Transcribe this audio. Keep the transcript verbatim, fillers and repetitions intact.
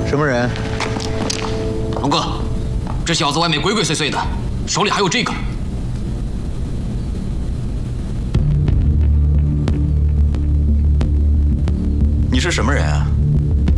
什么人？ 龙哥，这小子外面鬼鬼祟祟的，手里还有这个。 你是什么人啊？